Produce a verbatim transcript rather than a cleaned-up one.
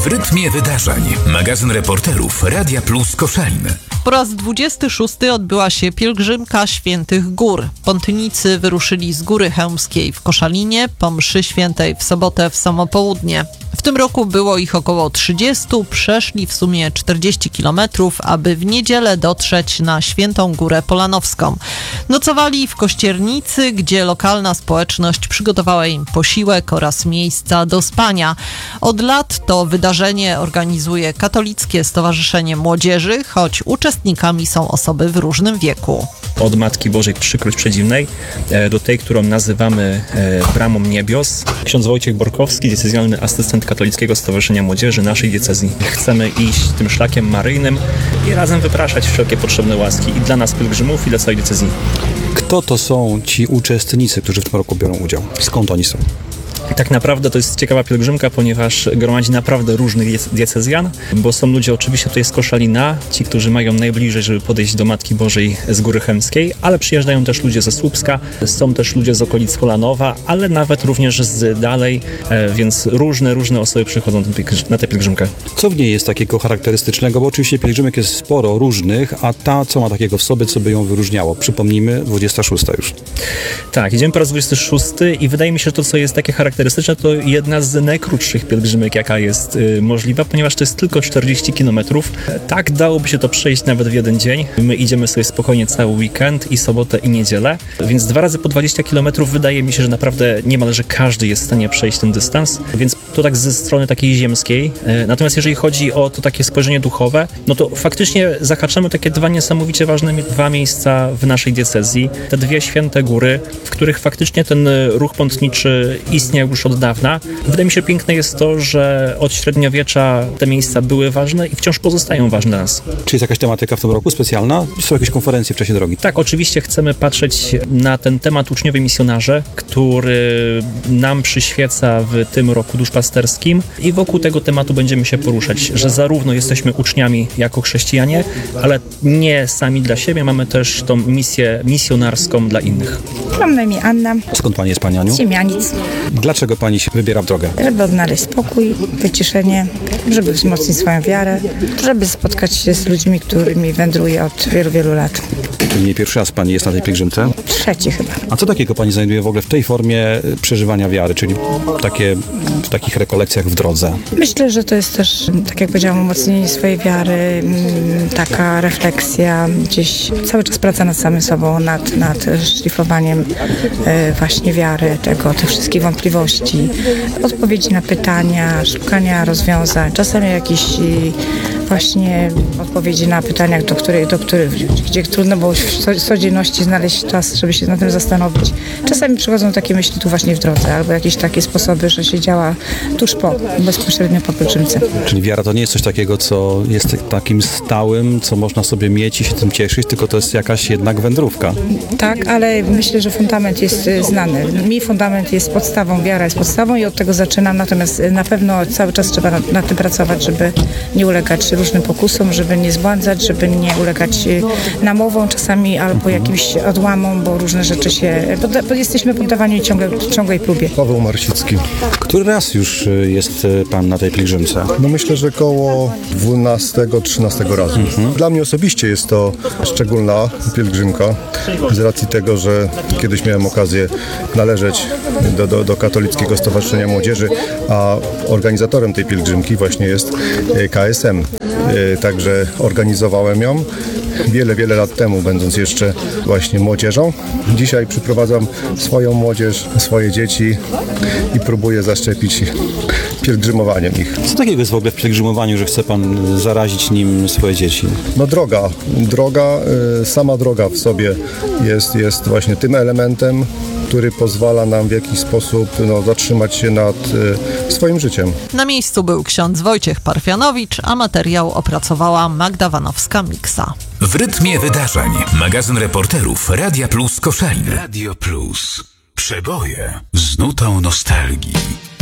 W rytmie wydarzeń. Magazyn reporterów Radia Plus Koszalin. Po raz dwudziesty szósty odbyła się pielgrzymka Świętych Gór. Pątnicy wyruszyli z Góry Chełmskiej w Koszalinie po mszy świętej w sobotę w samo południe. W tym roku było ich około trzydziestu, przeszli w sumie czterdzieści kilometrów, aby w niedzielę dotrzeć na Świętą Górę Polanowską. Nocowali w Kościernicy, gdzie lokalna społeczność przygotowała im posiłek oraz miejsca do spania. Od lat to wydarzenie organizuje Katolickie Stowarzyszenie Młodzieży, choć uczestnikami są osoby w różnym wieku. Od Matki Bożej Przykrość Przedziwnej do tej, którą nazywamy Bramą Niebios. Ksiądz Wojciech Borkowski, diecezjalny asystent Katolickiego Stowarzyszenia Młodzieży naszej diecezji. Chcemy iść tym szlakiem maryjnym i razem wypraszać wszelkie potrzebne łaski i dla nas pielgrzymów, i dla całej diecezji. Kto to są ci uczestnicy, którzy w tym roku biorą udział? Skąd oni są? I tak naprawdę to jest ciekawa pielgrzymka, ponieważ gromadzi naprawdę różnych diecezjan, bo są ludzie oczywiście tutaj z Koszalina, ci, którzy mają najbliżej, żeby podejść do Matki Bożej z Góry Chełmskiej, ale przyjeżdżają też ludzie ze Słupska, są też ludzie z okolic Cholanowa, ale nawet również z dalej, więc różne, różne osoby przychodzą na tę pielgrzymkę. Co w niej jest takiego charakterystycznego? Bo oczywiście pielgrzymek jest sporo różnych, a ta, co ma takiego w sobie, co by ją wyróżniało? Przypomnijmy, dwudziesta szósta już. Tak, idziemy po raz dwudziesty szósty i wydaje mi się, że to, co jest takie charakterystyczne, to jedna z najkrótszych pielgrzymek, jaka jest y, możliwa, ponieważ to jest tylko czterdzieści kilometrów. Tak dałoby się to przejść nawet w jeden dzień. My idziemy sobie spokojnie cały weekend i sobotę i niedzielę, więc dwa razy po dwadzieścia kilometrów wydaje mi się, że naprawdę niemalże każdy jest w stanie przejść ten dystans, więc to tak ze strony takiej ziemskiej. Y, natomiast jeżeli chodzi o to takie spojrzenie duchowe, no to faktycznie zahaczamy takie dwa niesamowicie ważne dwa miejsca w naszej diecezji. Te dwie święte góry, w których faktycznie ten ruch pątniczy istniał już od dawna. Wydaje mi się, piękne jest to, że od średniowiecza te miejsca były ważne i wciąż pozostają ważne dla nas. Czy jest jakaś tematyka w tym roku specjalna? Są jakieś konferencje w czasie drogi? Tak, oczywiście chcemy patrzeć na ten temat uczniowie misjonarze, który nam przyświeca w tym roku duszpasterskim i wokół tego tematu będziemy się poruszać, że zarówno jesteśmy uczniami jako chrześcijanie, ale nie sami dla siebie, mamy też tą misję misjonarską dla innych. Mam na imię Anna. Skąd pani jest, pani Aniu? Siemianic. Dlaczego pani się wybiera w drogę? Żeby odnaleźć spokój, wyciszenie, żeby wzmocnić swoją wiarę, żeby spotkać się z ludźmi, którymi wędruję od wielu, wielu lat. Nie pierwszy raz pani jest na tej pielgrzymce? Trzeci chyba. A co takiego pani znajduje w ogóle w tej formie przeżywania wiary, czyli takie, w takich rekolekcjach w drodze? Myślę, że to jest też, tak jak powiedziałam, umocnienie swojej wiary, taka refleksja, gdzieś cały czas praca nad samym sobą, nad, nad szlifowaniem właśnie wiary, tego, tych wszystkich wątpliwości, odpowiedzi na pytania, szukania rozwiązań, czasami jakiś właśnie odpowiedzi na pytania, do których, do których, gdzie trudno było w codzienności znaleźć czas, żeby się nad tym zastanowić. Czasami przychodzą takie myśli tu właśnie w drodze, albo jakieś takie sposoby, że się działa tuż po, bezpośrednio po pielgrzymce. Czyli wiara to nie jest coś takiego, co jest takim stałym, co można sobie mieć i się tym cieszyć, tylko to jest jakaś jednak wędrówka. Tak, ale myślę, że fundament jest znany. Mi fundament jest podstawą, wiara jest podstawą i od tego zaczynam, natomiast na pewno cały czas trzeba nad, nad tym pracować, żeby nie ulegać różnym pokusom, żeby nie zbłądzać, żeby nie ulegać namowom czasami albo jakimś odłamom, bo różne rzeczy się... Bo jesteśmy poddawani ciągle, ciągłej próbie. Paweł Marsicki. Który raz już jest pan na tej pielgrzymce? No myślę, że koło dwunastego trzynastego razu. Mhm. Dla mnie osobiście jest to szczególna pielgrzymka z racji tego, że kiedyś miałem okazję należeć do, do, do Katolickiego Stowarzyszenia Młodzieży, a organizatorem tej pielgrzymki właśnie jest K S M. Także organizowałem ją wiele, wiele lat temu, będąc jeszcze właśnie młodzieżą. Dzisiaj przyprowadzam swoją młodzież, swoje dzieci i próbuję zaszczepić pielgrzymowaniem ich. Co takiego jest w ogóle w pielgrzymowaniu, że chce pan zarazić nim swoje dzieci? No droga. Droga, sama droga w sobie jest, jest właśnie tym elementem, który pozwala nam w jakiś sposób no, zatrzymać się nad y, swoim życiem. Na miejscu był ksiądz Wojciech Parfianowicz, a materiał opracowała Magda Wanowska-Miksa. W rytmie wydarzeń. Magazyn reporterów Radia Plus Koszalin. Radio Plus. Przeboje z nutą nostalgii.